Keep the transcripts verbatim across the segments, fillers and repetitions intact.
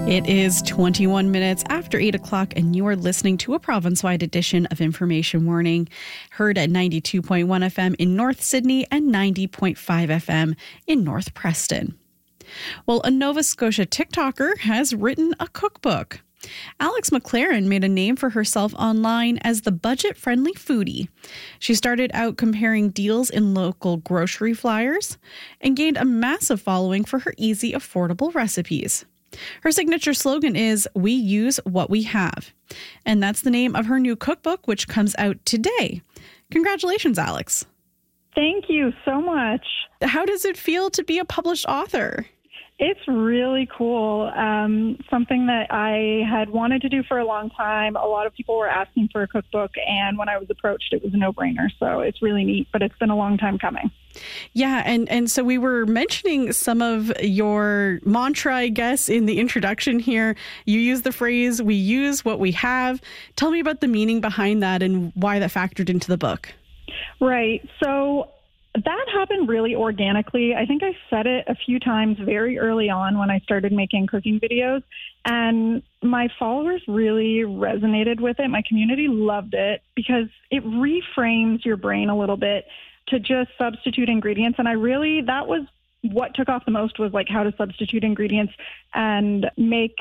It is twenty-one minutes after eight o'clock, and you are listening to a province-wide edition of Information Warning, heard at ninety-two point one F M in North Sydney and ninety point five F M in North Preston. Well, a Nova Scotia TikToker has written a cookbook. Alex McLaren made a name for herself online as the budget-friendly foodie. She started out comparing deals in local grocery flyers and gained a massive following for her easy, affordable recipes. Her signature slogan is, "We use what we have." And that's the name of her new cookbook, which comes out today. Congratulations, Alex. Thank you so much. How does it feel to be a published author? It's really cool. Um, something that I had wanted to do for a long time. A lot of people were asking for a cookbook, and when I was approached, it was a no-brainer. So it's really neat, but it's been a long time coming. Yeah, and, and so we were mentioning some of your mantra, I guess, in the introduction here. You use the phrase, "We use what we have." Tell me about the meaning behind that and why that factored into the book. Right. So that happened really organically. I think I said it a few times very early on when I started making cooking videos, and my followers really resonated with it. My community loved it because it reframes your brain a little bit to just substitute ingredients. And I really, that was what took off the most, was like how to substitute ingredients and make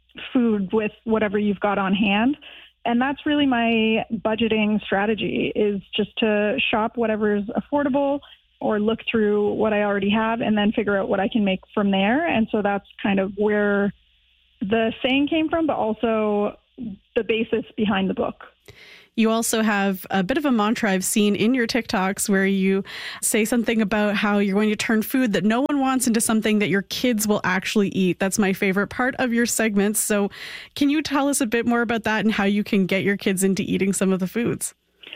food with whatever you've got on hand. And that's really my budgeting strategy, is just to shop whatever's affordable or look through what I already have and then figure out what I can make from there. And so that's kind of where the saying came from, but also the basis behind the book. You also have a bit of a mantra I've seen in your TikToks where you say something about how you're going to turn food that no one wants into something that your kids will actually eat. That's my favorite part of your segments. So can you tell us a bit more about that and how you can get your kids into eating some of the foods?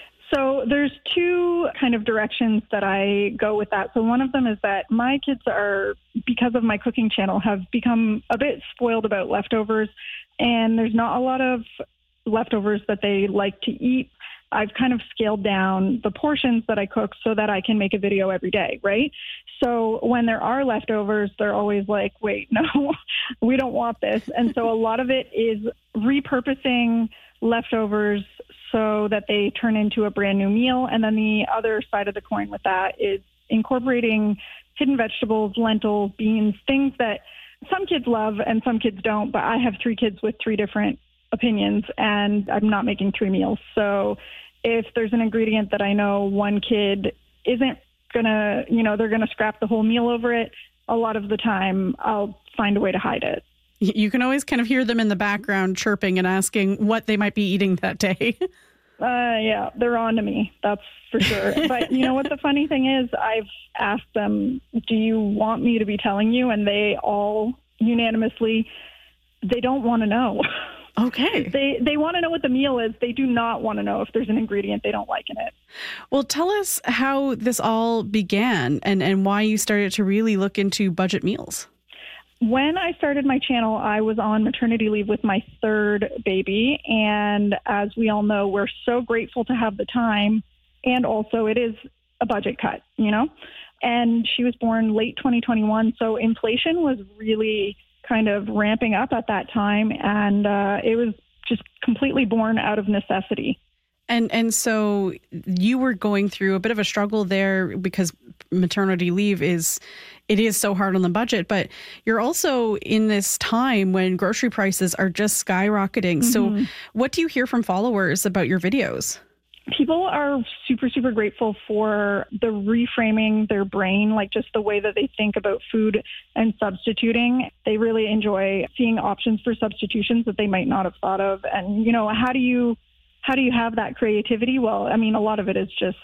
So there's two kind of directions that I go with that. So one of them is that my kids are, because of my cooking channel, have become a bit spoiled about leftovers, and there's not a lot of leftovers that they like to eat. I've kind of scaled down the portions that I cook so that I can make a video every day, right? So when there are leftovers, they're always like, wait, no, we don't want this. And so a lot of it is repurposing leftovers so that they turn into a brand new meal. And then the other side of the coin with that is incorporating hidden vegetables, lentils, beans, things that some kids love and some kids don't. But I have three kids with three different opinions, and I'm not making three meals. So if there's an ingredient that I know one kid isn't gonna, you know, they're gonna scrap the whole meal over it, a lot of the time I'll find a way to hide it. You can always kind of hear them in the background chirping and asking what they might be eating that day. Uh, yeah, they're on to me. That's for sure. But you know what the funny thing is? I've asked them, do you want me to be telling you? And they all unanimously, they don't want to know. Okay. They they want to know what the meal is. They do not want to know if there's an ingredient they don't like in it. Well, tell us how this all began and, and why you started to really look into budget meals. When I started my channel, I was on maternity leave with my third baby. And as we all know, we're so grateful to have the time. And also it is a budget cut, you know, and she was born late twenty twenty-one. So inflation was really kind of ramping up at that time. And uh, it was just completely born out of necessity. And and so you were going through a bit of a struggle there because maternity leave is, it is so hard on the budget, but you're also in this time when grocery prices are just skyrocketing. Mm-hmm. So what do you hear from followers about your videos? People are super, super grateful for the reframing their brain, like just the way that they think about food and substituting. They really enjoy seeing options for substitutions that they might not have thought of. And, you know, how do you how do you have that creativity? Well, I mean, a lot of it is just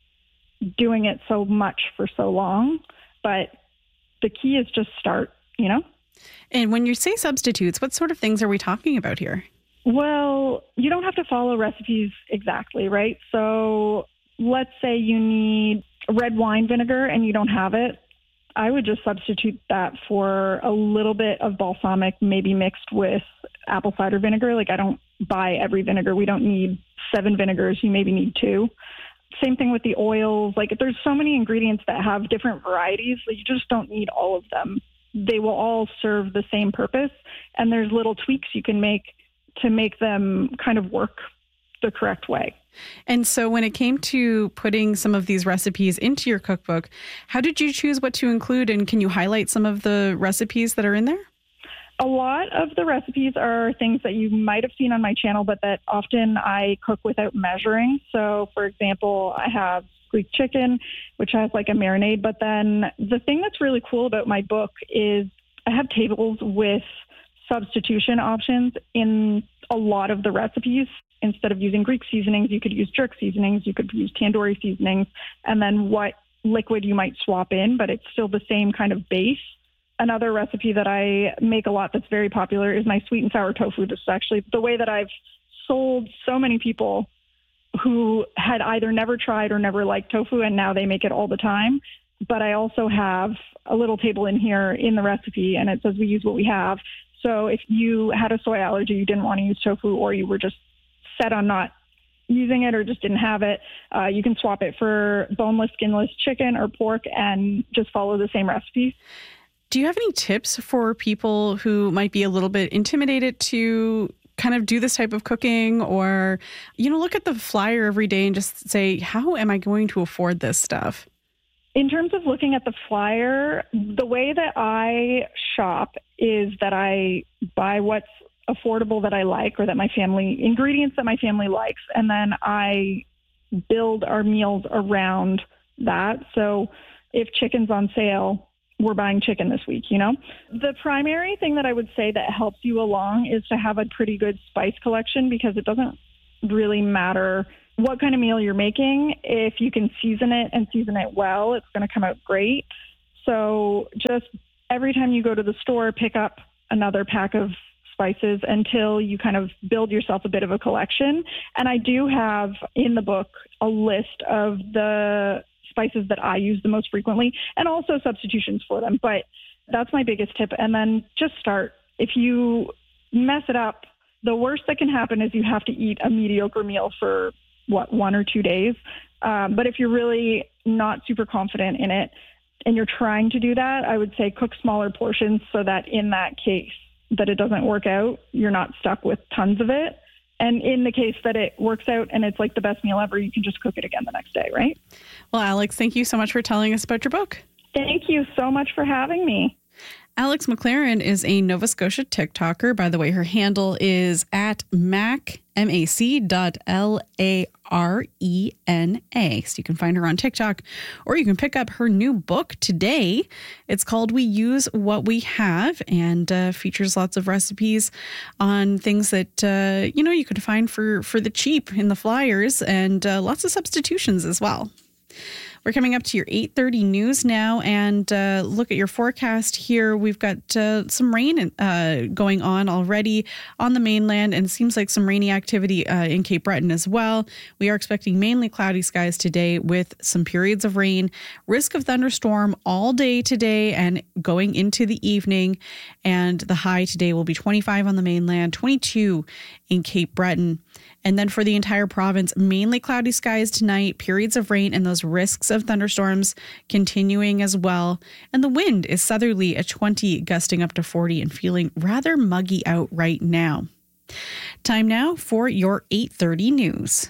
doing it so much for so long. But the key is just start, you know? And when you say substitutes, what sort of things are we talking about here? Well, you don't have to follow recipes exactly, right? So let's say you need red wine vinegar and you don't have it. I would just substitute that for a little bit of balsamic, maybe mixed with apple cider vinegar. Like, I don't buy every vinegar. We don't need seven vinegars. You maybe need two. Same thing with the oils. Like, there's so many ingredients that have different varieties that you just don't need all of them they will all serve the same purpose. And there's little tweaks you can make to make them kind of work the correct way. And so when it came to putting some of these recipes into your cookbook, how did you choose what to include? And can you highlight some of the recipes that are in there? A lot of the recipes are things that you might have seen on my channel, but that often I cook without measuring. So, for example, I have Greek chicken, which has like a marinade. But then the thing that's really cool about my book is I have tables with substitution options in a lot of the recipes. Instead of using Greek seasonings, you could use jerk seasonings, you could use tandoori seasonings, and then what liquid you might swap in, but it's still the same kind of base. Another recipe that I make a lot that's very popular is my sweet and sour tofu. This is actually the way that I've sold so many people who had either never tried or never liked tofu, and now they make it all the time. But I also have a little table in here in the recipe, and it says we use what we have. So if you had a soy allergy, you didn't want to use tofu, or you were just set on not using it or just didn't have it, uh, you can swap it for boneless, skinless chicken or pork and just follow the same recipe. Do you have any tips for people who might be a little bit intimidated to kind of do this type of cooking, or, you know, look at the flyer every day and just say, how am I going to afford this stuff? In terms of looking at the flyer, the way that I shop is that I buy what's affordable that I like, or that my family, ingredients that my family likes, and then I build our meals around that. So if chicken's on sale, we're buying chicken this week, you know? The primary thing that I would say that helps you along is to have a pretty good spice collection, because it doesn't really matter what kind of meal you're making. If you can season it and season it well, it's going to come out great. So just every time you go to the store, pick up another pack of spices until you kind of build yourself a bit of a collection. And I do have in the book a list of the spices that I use the most frequently, and also substitutions for them. But that's my biggest tip. And then just start. If you mess it up, the worst that can happen is you have to eat a mediocre meal for, what, one or two days. Um, but if you're really not super confident in it and you're trying to do that, I would say cook smaller portions so that in that case that it doesn't work out, you're not stuck with tons of it. And in the case that it works out and it's like the best meal ever, you can just cook it again the next day, right? Well, Alex, thank you so much for telling us about your book. Thank you so much for having me. Alex McLaren is a Nova Scotia TikToker. By the way, her handle is at Mac, M A C dot L A R E N A. So you can find her on TikTok, or you can pick up her new book today. It's called We Use What We Have, and uh, features lots of recipes on things that, uh, you know, you could find for, for the cheap in the flyers, and uh, lots of substitutions as well. We're coming up to your eight thirty news now, and uh, look at your forecast here. We've got uh, some rain uh, going on already on the mainland, and it seems like some rainy activity uh, in Cape Breton as well. We are expecting mainly cloudy skies today with some periods of rain. Risk of thunderstorm all day today and going into the evening. And the high today will be twenty-five on the mainland, twenty-two in Cape Breton. And then for the entire province, mainly cloudy skies tonight, periods of rain, and those risks of thunderstorms continuing as well. And the wind is southerly at twenty, gusting up to forty, and feeling rather muggy out right now. Time now for your eight thirty news.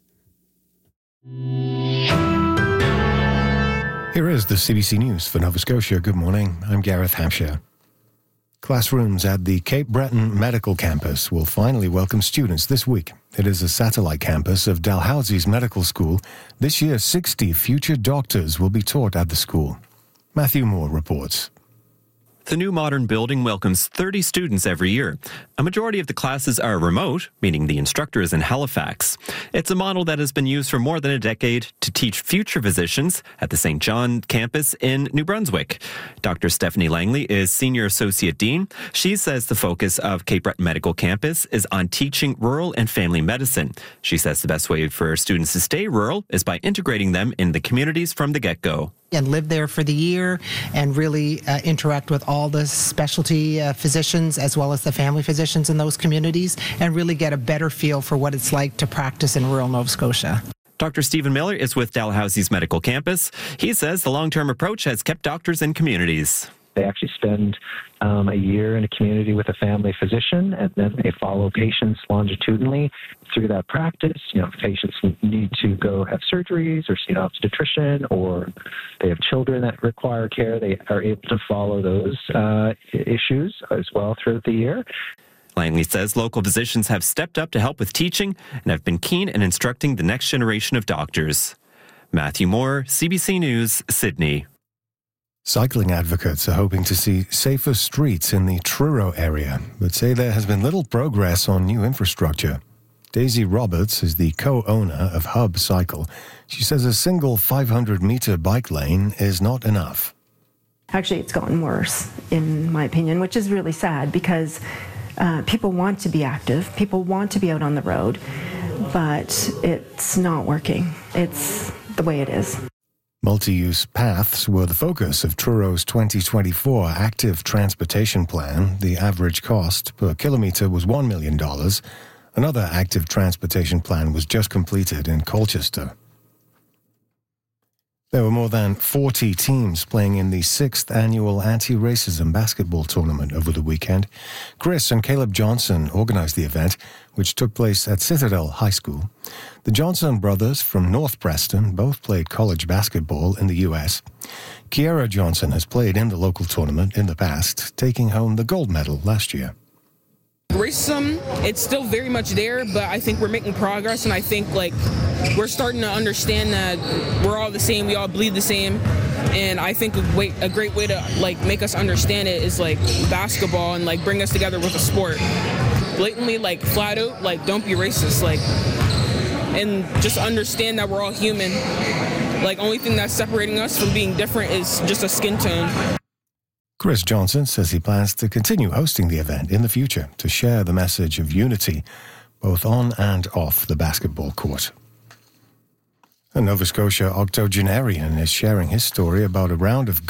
Here is the C B C News for Nova Scotia. Good morning. I'm Gareth Hampshire. Classrooms at the Cape Breton Medical Campus will finally welcome students this week. It is a satellite campus of Dalhousie's Medical School. This year, sixty future doctors will be taught at the school. Matthew Moore reports. The new modern building welcomes thirty students every year. A majority of the classes are remote, meaning the instructor is in Halifax. It's a model that has been used for more than a decade to teach future physicians at the Saint John campus in New Brunswick. Doctor Stephanie Langley is Senior Associate Dean. She says the focus of Cape Breton Medical Campus is on teaching rural and family medicine. She says the best way for students to stay rural is by integrating them in the communities from the get-go. And live there for the year and really uh, interact with all the specialty uh, physicians as well as the family physicians in those communities, and really get a better feel for what it's like to practice in rural Nova Scotia. Doctor Stephen Miller is with Dalhousie's Medical Campus. He says the long-term approach has kept doctors in communities. They actually spend um, a year in a community with a family physician, and then they follow patients longitudinally through that practice. You know, if patients need to go have surgeries or see an obstetrician, or they have children that require care, they are able to follow those uh, issues as well throughout the year. Langley says local physicians have stepped up to help with teaching and have been keen in instructing the next generation of doctors. Matthew Moore, C B C News, Sydney. Cycling advocates are hoping to see safer streets in the Truro area, but say there has been little progress on new infrastructure. Daisy Roberts is the co-owner of Hub Cycle. She says a single five hundred metre bike lane is not enough. Actually, it's gotten worse, in my opinion, which is really sad because uh, people want to be active, people want to be out on the road, but it's not working. It's the way it is. Multi-use paths were the focus of Truro's twenty twenty-four Active Transportation Plan. The average cost per kilometre was one million dollars. Another active transportation plan was just completed in Colchester. There were more than forty teams playing in the sixth annual anti-racism basketball tournament over the weekend. Chris and Caleb Johnson organized the event, which took place at Citadel High School. The Johnson brothers from North Preston both played college basketball in the U S. Kiera Johnson has played in the local tournament in the past, taking home the gold medal last year. Racism, it's still very much there, but I think we're making progress, and I think like we're starting to understand that we're all the same, we all bleed the same, and I think a, way, a great way to like make us understand it is like basketball and like bring us together with a sport. Blatantly, like flat out, like don't be racist, like, and just understand that we're all human. Like only thing that's separating us from being different is just a skin tone. Chris Johnson says he plans to continue hosting the event in the future to share the message of unity both on and off the basketball court. A Nova Scotia octogenarian is sharing his story about a round of